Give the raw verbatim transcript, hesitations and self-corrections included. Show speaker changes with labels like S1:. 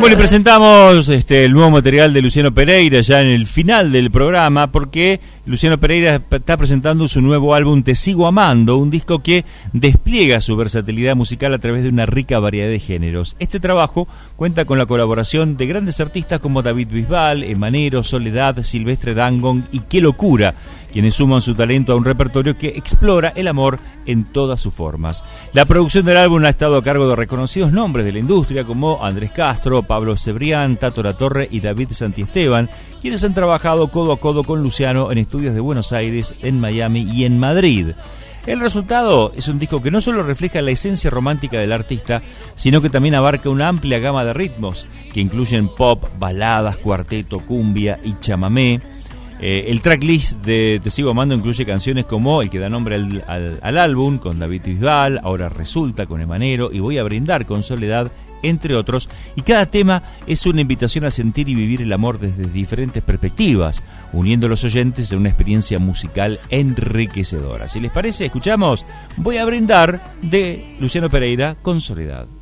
S1: Bueno, y presentamos este, el nuevo material de Luciano Pereira ya en el final del programa, porque Luciano Pereira está presentando su nuevo álbum Te Sigo Amando, un disco que despliega su versatilidad musical a través de una rica variedad de géneros. Este trabajo cuenta con la colaboración de grandes artistas como David Bisbal, Emanero, Soledad, Silvestre Dangond y Qué Locura, quienes suman su talento a un repertorio que explora el amor en todas sus formas. La producción del álbum ha estado a cargo de reconocidos nombres de la industria como Andrés Castro, Pablo Cebrián, Tato Latorre y David Santiesteban, quienes han trabajado codo a codo con Luciano en estudios de Buenos Aires, en Miami y en Madrid. El resultado es un disco que no solo refleja la esencia romántica del artista, sino que también abarca una amplia gama de ritmos que incluyen pop, baladas, cuarteto, cumbia y chamamé. Eh, el tracklist de Te Sigo Amando incluye canciones como el que da nombre al, al, al álbum, con David Bisbal, Ahora Resulta, con Emanero, y Voy a Brindar, con Soledad, entre otros, y cada tema es una invitación a sentir y vivir el amor desde diferentes perspectivas, uniendo a los oyentes en una experiencia musical enriquecedora. Si les parece, escuchamos Voy a Brindar de Luciano Pereira con Soledad.